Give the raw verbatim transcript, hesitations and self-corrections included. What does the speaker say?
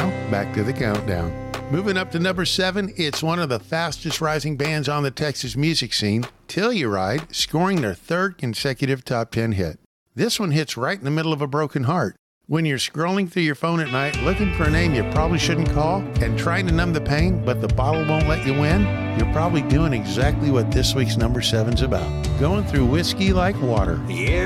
Now, back to the countdown. Moving up to number seven, it's one of the fastest rising bands on the Texas music scene, Telluride, scoring their third consecutive top ten hit. This one hits right in the middle of a broken heart. When you're scrolling through your phone at night looking for a name you probably shouldn't call and trying to numb the pain, but the bottle won't let you win, you're probably doing exactly what this week's number seven's about. Going through whiskey like water. Yeah.